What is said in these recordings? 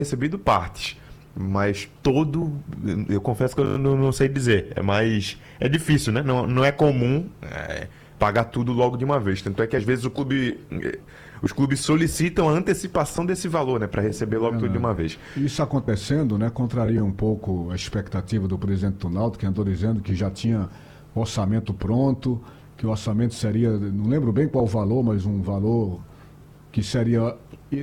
recebido partes, mas todo, eu confesso que eu não sei dizer. É difícil, né? Não é comum pagar tudo logo de uma vez. Tanto é que às vezes os clubes solicitam a antecipação desse valor, né, para receber logo tudo de uma vez. Isso acontecendo, né, contraria um pouco a expectativa do presidente do Náutico, que andou dizendo que já tinha orçamento pronto, que o orçamento seria, não lembro bem qual o valor, mas um valor que seria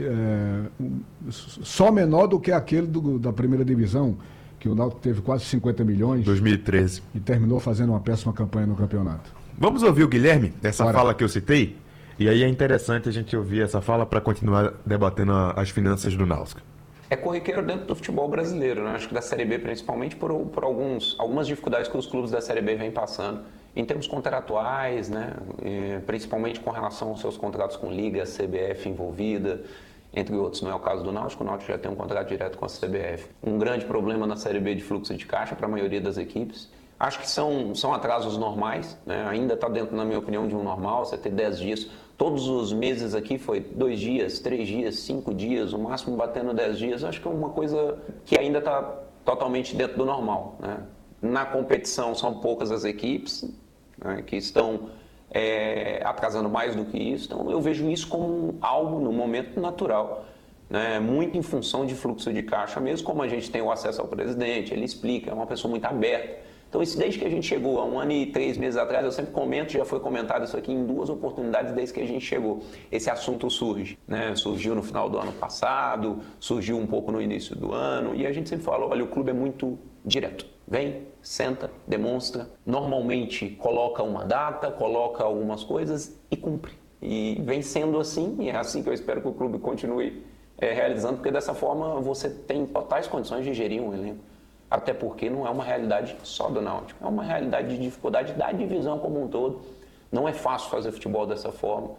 só menor do que aquele da primeira divisão, que o Náutico teve quase 50 milhões 2013. e terminou fazendo uma péssima campanha no campeonato. Vamos ouvir o Guilherme, essa Bora. fala que eu citei? E aí é interessante a gente ouvir essa fala para continuar debatendo as finanças do Náutico. É corriqueiro dentro do futebol brasileiro, né? Acho que da Série B principalmente por algumas dificuldades que os clubes da Série B vêm passando em termos contratuais, né? Principalmente com relação aos seus contratos com Liga, CBF envolvida, entre outros. Não é o caso do Náutico, o Náutico já tem um contrato direto com a CBF. Um grande problema na Série B de fluxo de caixa para a maioria das equipes. Acho que são atrasos normais, né? Ainda está dentro, na minha opinião, de um normal, você ter 10 dias. Todos os meses aqui foi 2 dias, 3 dias, 5 dias, o máximo batendo 10 dias. Acho que é uma coisa que ainda está totalmente dentro do normal, né? Na competição são poucas as equipes, né, que estão atrasando mais do que isso. Então eu vejo isso como algo no momento natural, né? Muito em função de fluxo de caixa, mesmo como a gente tem o acesso ao presidente, ele explica, é uma pessoa muito aberta. Então, isso desde que a gente chegou, há 1 ano e 3 meses atrás, eu sempre comento, já foi comentado isso aqui em 2 oportunidades desde que a gente chegou. Esse assunto surge, né? Surgiu no final do ano passado, surgiu um pouco no início do ano, e a gente sempre fala, olha, o clube é muito direto. Vem, senta, demonstra, normalmente coloca uma data, coloca algumas coisas e cumpre. E vem sendo assim, e é assim que eu espero que o clube continue realizando, porque dessa forma você tem totais condições de gerir um elenco. Até porque não é uma realidade só do Náutico, é uma realidade de dificuldade da divisão como um todo. Não é fácil fazer futebol dessa forma,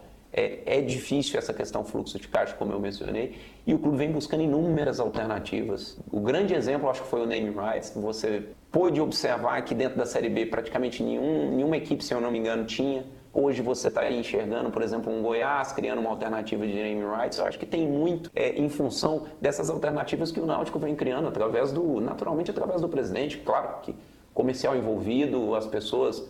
é difícil essa questão fluxo de caixa, como eu mencionei, e o clube vem buscando inúmeras alternativas. O grande exemplo, acho que foi o name rights, que você pôde observar que dentro da Série B praticamente nenhuma equipe, se eu não me engano, tinha. Hoje você está enxergando, por exemplo, um Goiás criando uma alternativa de name rights. Eu acho que tem muito em função dessas alternativas que o Náutico vem criando, naturalmente através do presidente. Claro que comercial envolvido, as pessoas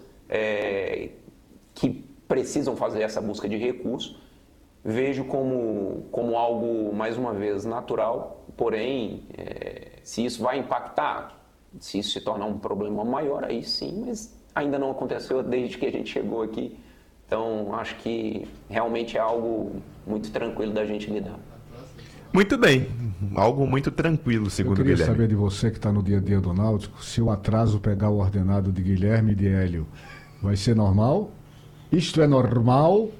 que precisam fazer essa busca de recurso. Vejo como algo, mais uma vez, natural, porém, se isso vai impactar, se isso se tornar um problema maior, aí sim, mas ainda não aconteceu desde que a gente chegou aqui. Então, acho que realmente é algo muito tranquilo da gente lidar. Muito bem, algo muito tranquilo, segundo o Guilherme. Eu queria Guilherme. saber de você que está no dia a dia do Náutico, se o atraso pegar o ordenado de Guilherme e de Hélio, vai ser normal? Isto é normal?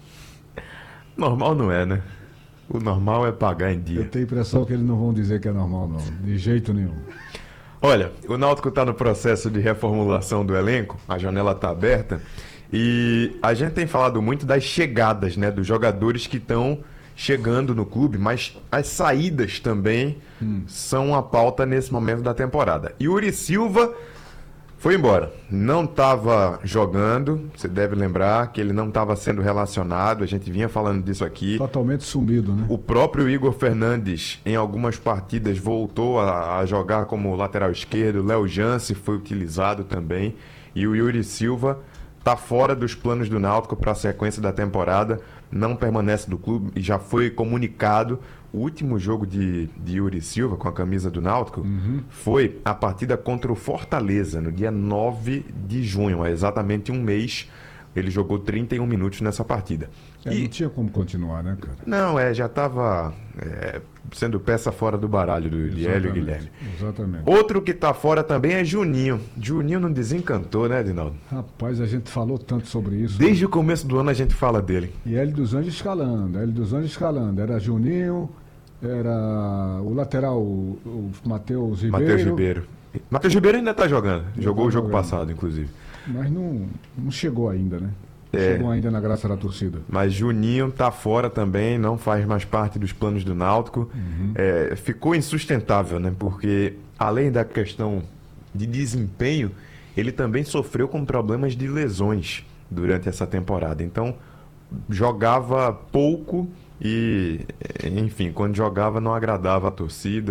Normal não é, né? O normal é pagar em dia. Eu tenho a impressão que eles não vão dizer que é normal, não. De jeito nenhum. Olha, o Náutico está no processo de reformulação do elenco, a janela está aberta, e a gente tem falado muito das chegadas, né, dos jogadores que estão chegando no clube, mas as saídas também são a pauta nesse momento da temporada. Yuri Silva foi embora, não estava jogando, você deve lembrar que ele não estava sendo relacionado, a gente vinha falando disso aqui. Totalmente sumido, né? O próprio Igor Fernandes, em algumas partidas, voltou a jogar como lateral esquerdo, Léo Jance foi utilizado também, e o Yuri Silva está fora dos planos do Náutico para a sequência da temporada, não permanece do clube e já foi comunicado. O último jogo de Yuri Silva com a camisa do Náutico foi a partida contra o Fortaleza, no dia 9 de junho, há exatamente um mês. Ele jogou 31 minutos nessa partida. Não tinha como continuar, né, cara? Não, já estava sendo peça fora do baralho de Hélio e Guilherme. Exatamente. Outro que está fora também é Juninho. Juninho não desencantou, né, Edinaldo? Rapaz, a gente falou tanto sobre isso. Desde o começo do ano a gente fala dele. E Hélio dos Anjos escalando. Era Juninho, era o lateral, o Matheus Ribeiro. Matheus Ribeiro ainda está jogando. Jogou tá o jogo jogando. passado, inclusive. Mas não chegou ainda, né? Não chegou ainda na graça da torcida. Mas Juninho tá fora também, não faz mais parte dos planos do Náutico. Ficou insustentável, né? Porque além da questão de desempenho, ele também sofreu com problemas de lesões durante essa temporada. Então, jogava pouco e, enfim, quando jogava não agradava a torcida.